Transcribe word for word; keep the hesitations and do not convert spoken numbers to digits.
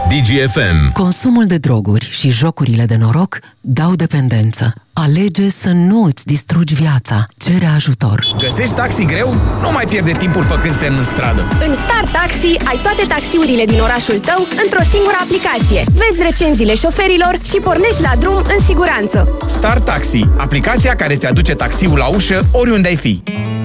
Digi F M. Consumul de droguri și jocurile de noroc dau dependență. Alege să nu îți distrugi viața. Cere ajutor. Găsești taxi greu? Nu mai pierde timpul făcând semn în stradă. În Star Taxi ai toate taxiurile din orașul tău într-o singură aplicație. Vezi recenziile șoferilor și pornești la drum în siguranță. Star Taxi, aplicația care ți aduce taxiul la ușă oriunde ai fi.